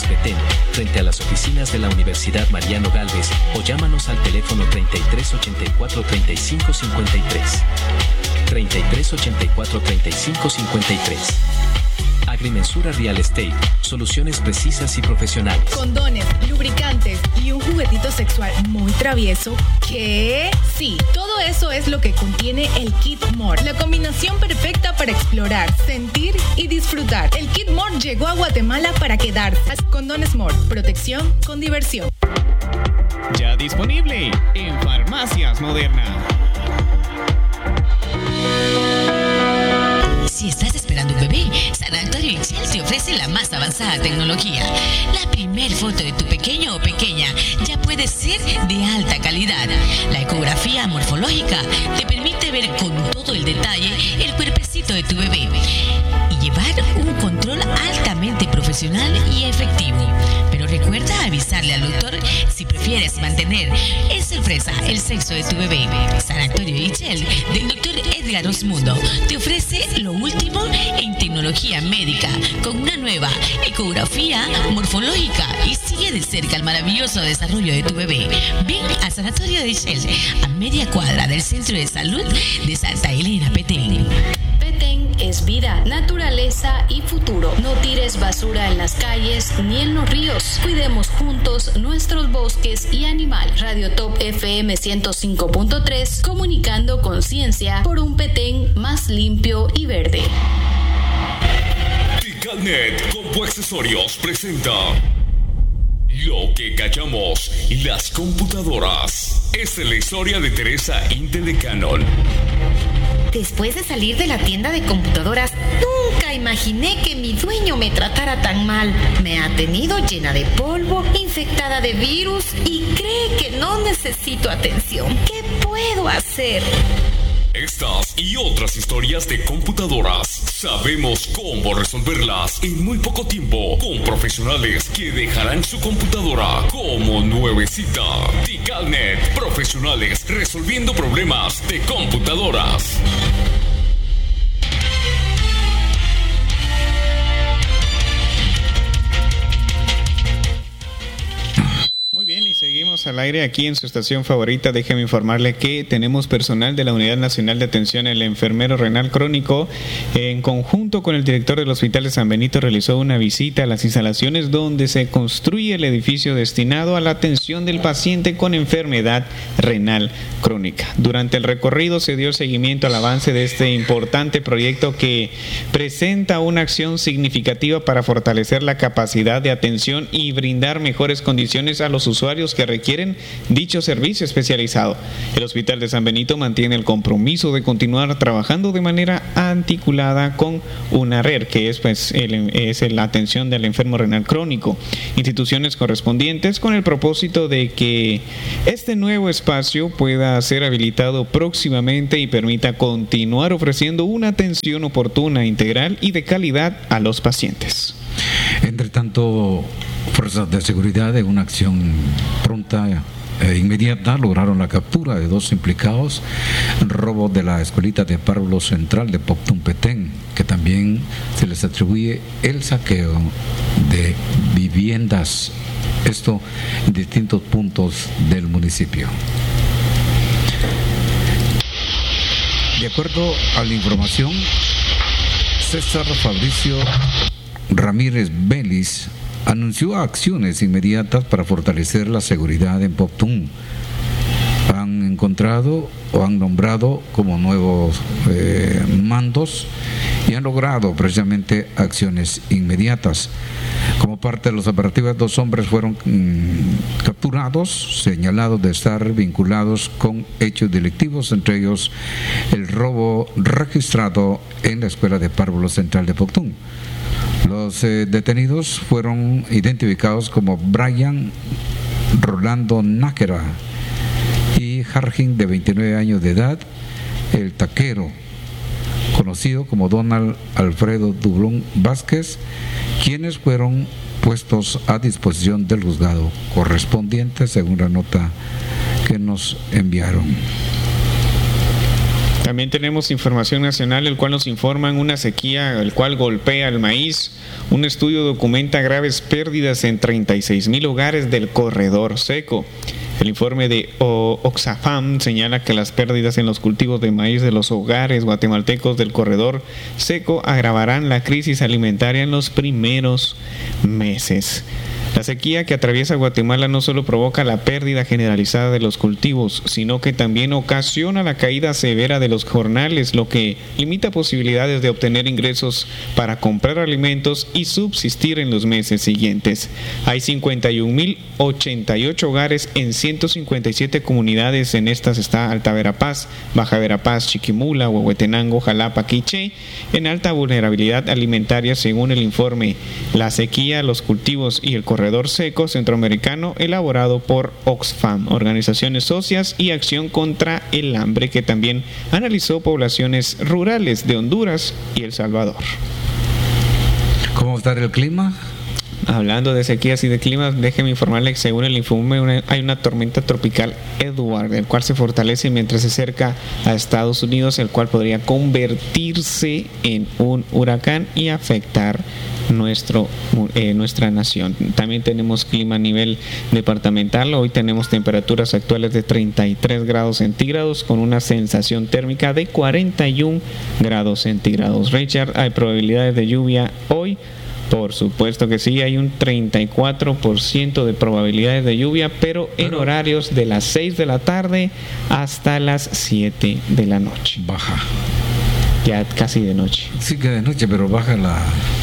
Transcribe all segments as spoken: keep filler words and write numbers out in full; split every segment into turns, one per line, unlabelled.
Petén, frente a las oficinas de la Universidad Mariano Gálvez, o llámanos al teléfono treinta y tres ochenta y cuatro treinta y cinco cincuenta y tres. treinta y tres ochenta y cuatro treinta y cinco cincuenta y tres. Agrimensura Real Estate, soluciones precisas y profesionales.
Condones, lubricantes y un juguetito sexual muy travieso. ¿Qué? Sí, todo eso es lo que contiene el Kit More, la combinación perfecta para explorar, sentir y disfrutar. El Kit More llegó a Guatemala para quedarse. Condones More, protección con diversión.
Ya disponible en Farmacias Moderna.
Si estás esperando un bebé, Sanatorio Ixchel te ofrece la más avanzada tecnología. La primer foto de tu pequeño o pequeña ya puede ser de alta calidad. La ecografía morfológica te permite ver con todo el detalle el cuerpecito de tu bebé y llevar un control altamente profesional y efectivo. Pero recuerda avisarle al doctor si prefieres mantener en sorpresa el sexo de tu bebé. Sanatorio Ixchel del doctor Edgar Osmundo te ofrece lo último en tecnología médica con una nueva ecografía morfológica y sigue de cerca el maravilloso desarrollo de tu bebé. Ven a Sanatorio Ixchel, a media cuadra del Centro de Salud de Santa Elena, Petén.
Petén es vida, naturaleza y futuro. No tires basura en las calles ni en los ríos. Cuidemos juntos nuestros bosques y animales. Radio Top F M ciento cinco punto tres, comunicando conciencia por un Petén más limpio y verde.
Ticalnet Compu Accesorios presenta Lo que callamos las computadoras. Esta es la historia de Teresa Intel de Canon.
Después de salir de la tienda de computadoras, nunca imaginé que mi dueño me tratara tan mal. Me ha tenido llena de polvo, infectada de virus y cree que no necesito atención. ¿Qué puedo hacer?
Estas y otras historias de computadoras, sabemos cómo resolverlas en muy poco tiempo con profesionales que dejarán su computadora como nuevecita. Ticalnet, profesionales resolviendo problemas de computadoras.
Muy bien, y seguimos al aire aquí en su estación favorita. Déjeme informarle que tenemos personal de la Unidad Nacional de Atención al Enfermero Renal Crónico. En conjunto con el director del Hospital de San Benito realizó una visita a las instalaciones donde se construye el edificio destinado a la atención del paciente con enfermedad renal crónica. Durante el recorrido se dio seguimiento al avance de este importante proyecto que presenta una acción significativa para fortalecer la capacidad de atención y brindar mejores condiciones a los usuarios que requieren dicho servicio especializado. El Hospital de San Benito mantiene el compromiso de continuar trabajando de manera articulada con UNARER, que es, pues, el, es la atención del enfermo renal crónico, instituciones correspondientes, con el propósito de que este nuevo espacio pueda ser habilitado próximamente y permita continuar ofreciendo una atención oportuna, integral y de calidad a los pacientes.
Entre tanto, fuerzas de seguridad, en una acción pronta e inmediata, lograron la captura de dos implicados en robo de la escuelita de párvulo central de Poctún Petén, que también se les atribuye el saqueo de viviendas, esto en distintos puntos del municipio. De acuerdo a la información, César Fabricio Ramírez Vélez anunció acciones inmediatas para fortalecer la seguridad en Poctún. Han encontrado o han nombrado como nuevos eh, mandos y han logrado precisamente acciones inmediatas. Como parte de los operativos, dos hombres fueron mmm, capturados, señalados de estar vinculados con hechos delictivos, entre ellos el robo registrado en la escuela de párvulo central de Poctún. Los eh, detenidos fueron identificados como Brian Rolando Nájera y Jarjin, de veintinueve años de edad, el taquero, conocido como Donald Alfredo Dublón Vázquez, quienes fueron puestos a disposición del juzgado correspondiente, según la nota que nos enviaron.
También tenemos información nacional, el cual nos informan una sequía, el cual golpea el maíz. Un estudio documenta graves pérdidas en treinta y seis mil hogares del corredor seco. El informe de Oxfam señala que las pérdidas en los cultivos de maíz de los hogares guatemaltecos del corredor seco agravarán la crisis alimentaria en los primeros meses. La sequía que atraviesa Guatemala no solo provoca la pérdida generalizada de los cultivos, sino que también ocasiona la caída severa de los jornales, lo que limita posibilidades de obtener ingresos para comprar alimentos y subsistir en los meses siguientes. Hay cincuenta y un mil ochenta y ocho hogares en ciento cincuenta y siete comunidades. En estas está Alta Verapaz, Baja Verapaz, Chiquimula, Huehuetenango, Jalapa, Quiché, en alta vulnerabilidad alimentaria, según el informe La sequía, los cultivos y el corredor seco centroamericano, elaborado por Oxfam, Organizaciones Socias y Acción contra el Hambre, que también analizó poblaciones rurales de Honduras y El Salvador.
¿Cómo va a estar el clima?
Hablando de sequías y de climas, déjeme informarle que según el informe una, hay una tormenta tropical Edward, el cual se fortalece mientras se acerca a Estados Unidos, el cual podría convertirse en un huracán y afectar nuestro eh, nuestra nación. También tenemos clima a nivel departamental. Hoy tenemos temperaturas actuales de treinta y tres grados centígrados con una sensación térmica de cuarenta y un grados centígrados. Richard, ¿hay probabilidades de lluvia hoy? Por supuesto que sí, hay un treinta y cuatro por ciento de probabilidades de lluvia, pero en pero, horarios de las seis de la tarde hasta las siete de la noche.
Baja.
Ya casi de noche.
Sí que de noche, pero baja la,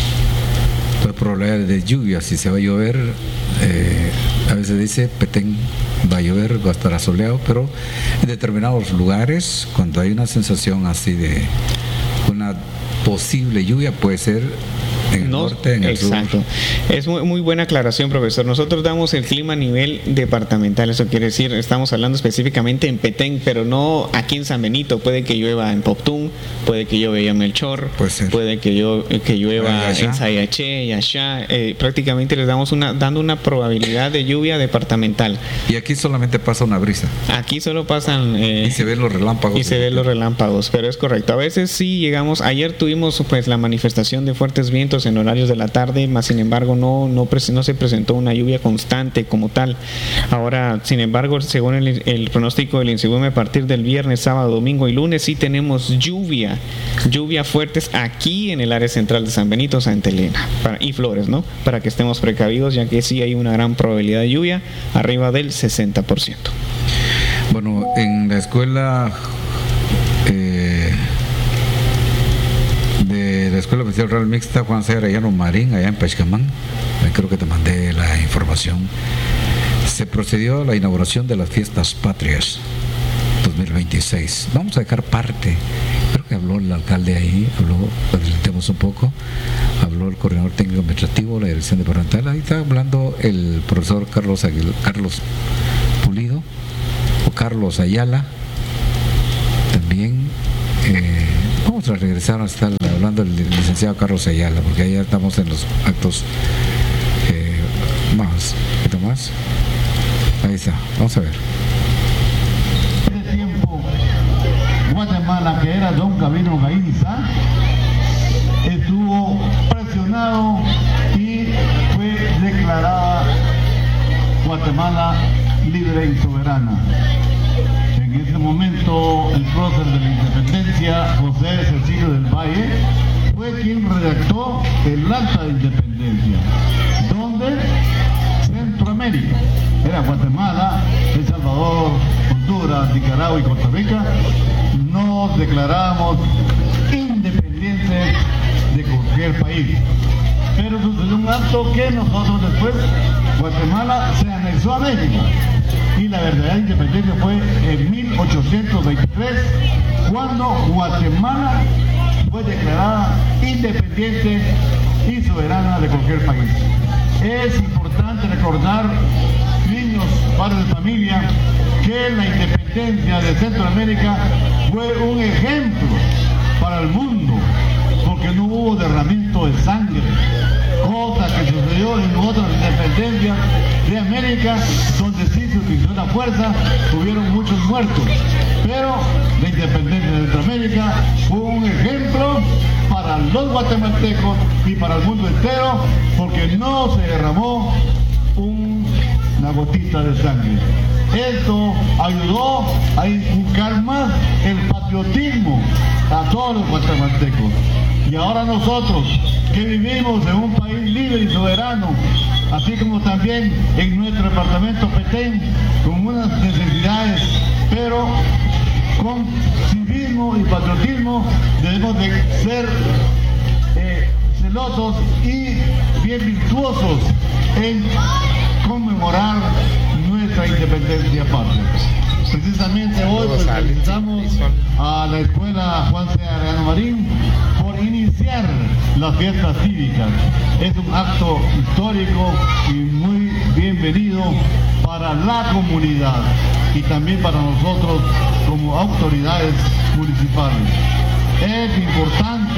la probabilidad de lluvia. Si se va a llover, eh, a veces dice Petén va a llover, va a estar soleado, pero en determinados lugares, cuando hay una sensación así de una posible lluvia, puede ser en el no, norte, en el
exacto. sur. Es muy, muy buena aclaración, profesor. Nosotros damos el clima a nivel departamental, eso quiere decir, estamos hablando específicamente en Petén, pero no aquí en San Benito. Puede que llueva en Poptún, puede que llueva en Melchor, puede, puede que, yo, que llueva en Sayaché, Yashá. Eh, prácticamente les damos una, dando una probabilidad de lluvia departamental.
Y aquí solamente pasa una brisa.
Aquí solo pasan... Eh,
y se ven los relámpagos.
Y se ven los relámpagos, pero es correcto. A veces sí llegamos, ayer tuvimos pues la manifestación de fuertes vientos en horarios de la tarde, más sin embargo no, no, no se presentó una lluvia constante como tal. Ahora, sin embargo, según el, el pronóstico del INSEGUME, a partir del viernes, sábado, domingo y lunes sí tenemos lluvia, lluvia fuertes aquí en el área central de San Benito, Santa Elena para, y Flores, ¿no? Para que estemos precavidos, ya que sí hay una gran probabilidad de lluvia, arriba del sesenta por ciento.
Bueno, en la escuela eh, de la Escuela Oficial Rural Mixta Juan C. Arellano Marín, allá en Pachcamán, creo que te mandé la información, se procedió a la inauguración de las fiestas patrias dos mil veintiséis. Vamos a dejar parte, creo que habló el alcalde ahí, habló, adelantemos un poco, habló el coordinador técnico administrativo, la dirección departamental, ahí está hablando el profesor Carlos Aguil, Carlos Pulido o Carlos Ayala también. eh, vamos a regresar a estar hablando del licenciado Carlos Ayala, porque ahí ya estamos en los actos eh, más, ¿qué más? Ahí está, vamos a ver.
Ese tiempo, Guatemala, que era Don Gabino Gainza, estuvo presionado y fue declarada Guatemala libre y soberana. En ese momento, el prócer de la independencia, José Cecilio del Valle, fue quien redactó el acta de independencia, donde Centroamérica, era Guatemala, El Salvador, Honduras, Nicaragua y Costa Rica, nos declaramos independientes de cualquier país. Pero sucedió un acto que nosotros después, Guatemala se anexó a México. Y la verdadera independencia fue en mil ochocientos veintitrés, cuando Guatemala fue declarada independiente y soberana de cualquier país. Es importante recordar, niños, padres de familia, que la independencia de Centroamérica fue un ejemplo para el mundo, porque no hubo derramamiento de sangre, cosa que sucedió en otras independencias de América, donde sí se utilizó la fuerza, hubieron muchos muertos. Pero la independencia de Centroamérica fue un ejemplo para los guatemaltecos y para el mundo entero, porque no se derramó un, una gotita de sangre. Esto ayudó a inculcar más el patriotismo a todos los guatemaltecos. Y ahora nosotros, que vivimos en un país libre y soberano, así como también en nuestro departamento Petén, con unas necesidades, pero con civismo y patriotismo, debemos de ser eh, celosos y bien virtuosos en conmemorar nuestra independencia patria. Precisamente hoy pues, felicitamos a la escuela Juan C. Arellano Marín por iniciar las fiestas cívicas. Es un acto histórico y muy bienvenido para la comunidad y también para nosotros como autoridades municipales. Es importante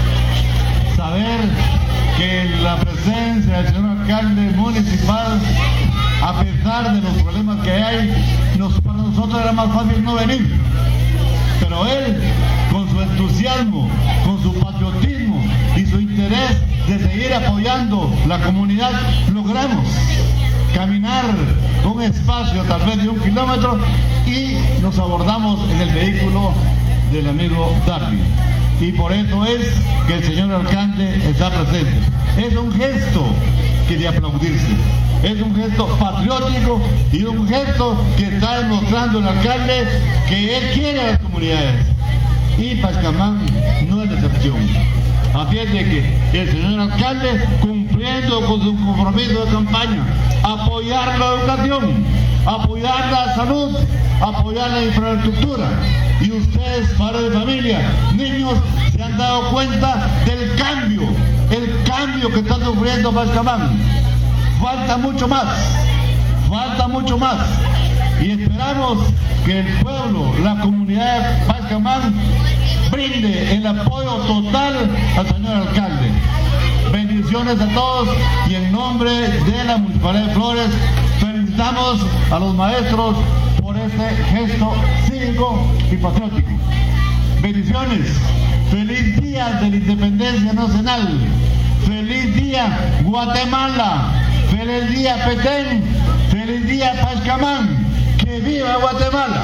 saber que la presencia del señor alcalde municipal, a pesar de los problemas que hay, nos, para nosotros era más fácil no venir. Pero él, con su entusiasmo, con su patriotismo y su interés de seguir apoyando la comunidad, logramos caminar un espacio tal vez de un kilómetro y nos abordamos en el vehículo del amigo Darwin. Y por eso es que el señor alcalde está presente. Es un gesto que de aplaudirse. Es un gesto patriótico y un gesto que está demostrando el alcalde que él quiere a las comunidades. Y Pachacamán no es excepción. Así es de que el señor alcalde, cumpliendo con su compromiso de campaña, apoyar la educación, apoyar la salud, apoyar la infraestructura. Y ustedes, padres de familia, niños, se han dado cuenta del cambio, el cambio que está sufriendo Pachacamán. Falta mucho más, falta mucho más. Y esperamos que el pueblo, la comunidad de Pachacamán, brinde el apoyo total al señor alcalde. Bendiciones a todos y en nombre de la Municipalidad de Flores felicitamos a los maestros por este gesto cívico y patriótico. Bendiciones. Feliz día de la Independencia Nacional. Feliz día Guatemala. Feliz día Petén. Feliz día Pachacamán. ¡Que viva Guatemala!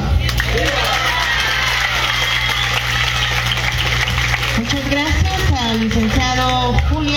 Muchas gracias al licenciado Julio.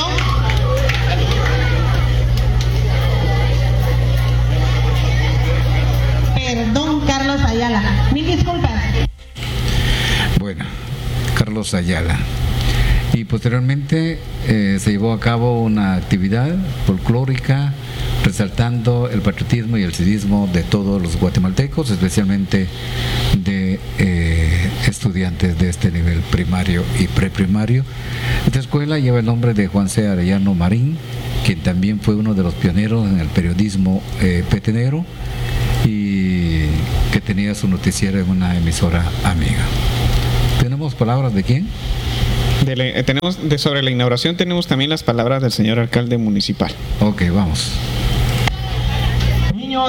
Perdón, Carlos Ayala. Mil disculpas.
Bueno, Carlos Ayala. Y posteriormente eh, se llevó a cabo una actividad folclórica resaltando el patriotismo y el civismo de todos los guatemaltecos, especialmente de eh, estudiantes de este nivel primario y preprimario. Esta escuela lleva el nombre de Juan C. Arellano Marín, quien también fue uno de los pioneros en el periodismo eh, petenero y que tenía su noticiero en una emisora amiga. ¿Tenemos palabras de quién?
De la, tenemos de, sobre la inauguración tenemos también las palabras del señor alcalde municipal.
Ok, vamos.
Niños,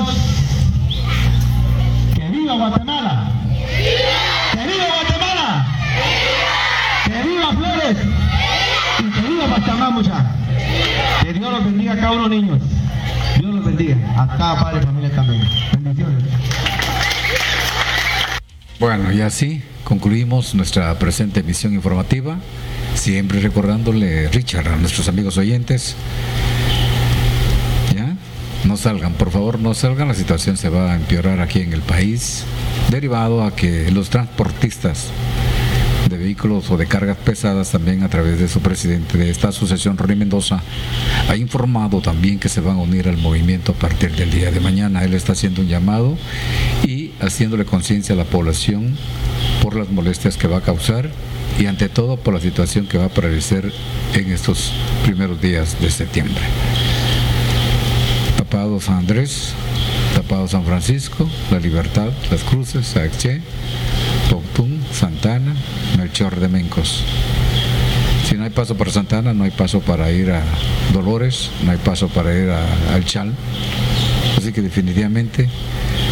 que viva Guatemala, que viva Guatemala, que viva Flores y que viva Pachacamán, muchachos. Que Dios los bendiga a cada uno, niños. Dios los bendiga a cada padre y familia también. Bendiciones.
Bueno, y así concluimos nuestra presente emisión informativa, siempre recordándole, Richard, a nuestros amigos oyentes, ya, no salgan, por favor no salgan, la situación se va a empeorar aquí en el país, derivado a que los transportistas de vehículos o de cargas pesadas, también a través de su presidente de esta asociación, Ronnie Mendoza, ha informado también que se van a unir al movimiento a partir del día de mañana. Él está haciendo un llamado y haciéndole conciencia a la población por las molestias que va a causar y ante todo por la situación que va a prevalecer en estos primeros días de septiembre. Tapado San Andrés, tapado San Francisco, La Libertad, Las Cruces, Saexché, Toctún, Santana, Melchor de Mencos. Si no hay paso para Santana, no hay paso para ir a Dolores, no hay paso para ir a, al Chal. Así que definitivamente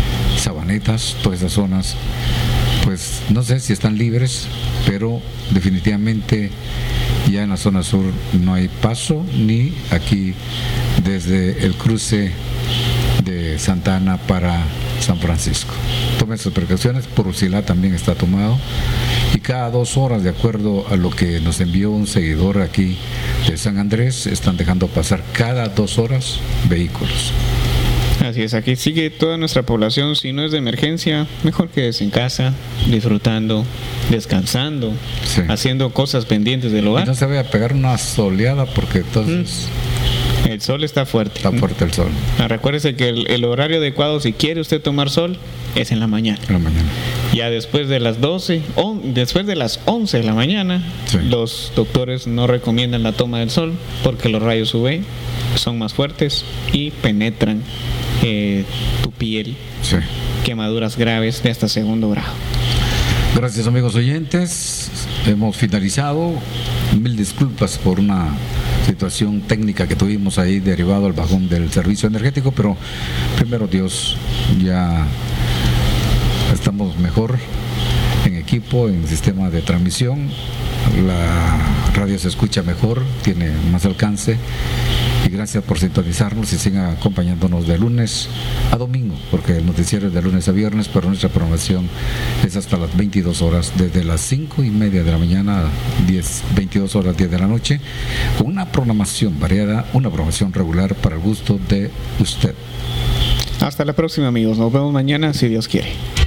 Sabanetas, todas esas zonas, pues no sé si están libres, pero definitivamente ya en la zona sur no hay paso, ni aquí desde el cruce de Santa Ana para San Francisco. Tomen sus precauciones. Por Usilá también está tomado, y cada dos horas, de acuerdo a lo que nos envió un seguidor aquí de San Andrés, están dejando pasar cada dos horas vehículos.
Así es, aquí sigue toda nuestra población. Si no es de emergencia, mejor quédese en casa, disfrutando, descansando, sí, haciendo cosas pendientes del hogar.
Y no se vaya a pegar una soleada, porque entonces...
Mm. El sol está fuerte.
Está fuerte el sol.
Ah, recuérdese que el, el horario adecuado, si quiere usted tomar sol, es en la mañana.
En la mañana.
Ya después de las doce, on, después de las once de la mañana, sí, los doctores no recomiendan la toma del sol, porque los rayos U V son más fuertes y penetran eh, tu piel.
Sí.
Quemaduras graves de hasta segundo grado.
Gracias, amigos oyentes. Hemos finalizado. Mil disculpas por una situación técnica que tuvimos ahí derivado al bajón del servicio energético, pero primero Dios, ya estamos mejor en equipo, en sistema de transmisión. La radio se escucha mejor, tiene más alcance, y gracias por sintonizarnos y sigan acompañándonos de lunes a domingo, porque el noticiero es de lunes a viernes, pero nuestra programación es hasta las veintidós horas, desde las cinco y media de la mañana a veintidós horas, diez de la noche, con una programación variada, una programación regular para el gusto de usted.
Hasta la próxima, amigos. Nos vemos mañana, si Dios quiere.